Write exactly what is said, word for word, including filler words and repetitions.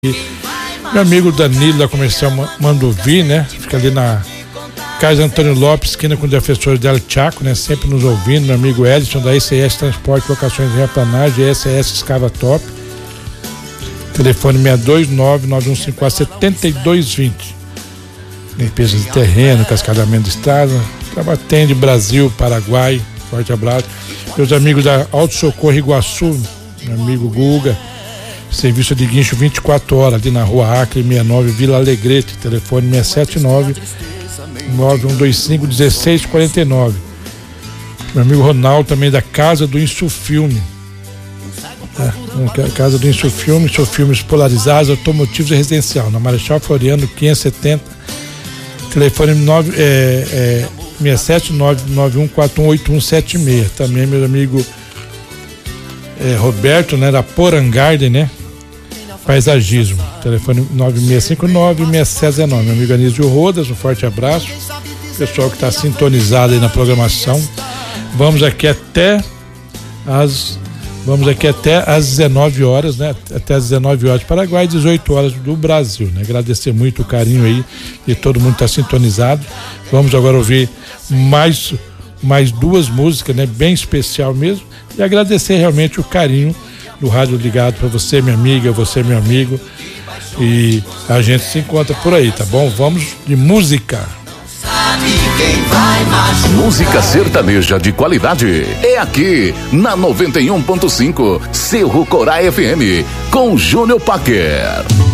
Meu amigo Danilo da Comercial Mandovi, né? Fica ali na Casa Antônio Lopes, esquina com o defensor Del Chaco, né? Sempre nos ouvindo. Meu amigo Edson da E C S Transporte, Locações e Replanagem, E C S Escava Top. Telefone seis dois nove, nove um cinco quatro, sete dois dois zero. Limpeza de terreno, cascadamento de estrada. Atende Brasil, Paraguai. Forte abraço. Meus amigos da Auto Socorro Iguaçu, meu amigo Guga. Serviço de guincho vinte e quatro horas ali na Rua Acre sessenta e nove, Vila Alegrete. Telefone seis sete nove, nove um dois cinco, um seis quatro nove. Meu amigo Ronaldo também da Casa do Insufilme. É, Casa do Insufilme, Insufilmes polarizados, automotivos e residencial. Na Marechal Floriano quinhentos e setenta. Telefone nove, é, é, seis sete nove, nove um quatro um oito um sete seis. Também meu amigo é, Roberto, né, da Porangarden, né? Paisagismo. Telefone nove seis cinco nove, seis sete zero nove. Meu amigo Anísio Rodas, um forte abraço. Pessoal que está sintonizado aí na programação. Vamos aqui até as Vamos aqui até às dezenove horas, né? Até às dezenove horas do Paraguai, dezoito horas do Brasil, né? Agradecer muito o carinho aí de todo mundo que está sintonizado. Vamos agora ouvir mais, mais duas músicas, né? Bem especial mesmo. E agradecer realmente o carinho do Rádio Ligado para você, minha amiga, você, meu amigo. E a gente se encontra por aí, tá bom? Vamos de música. Música sertaneja de qualidade é aqui na noventa e um ponto cinco Cerro Corá F M com Júnior Packer.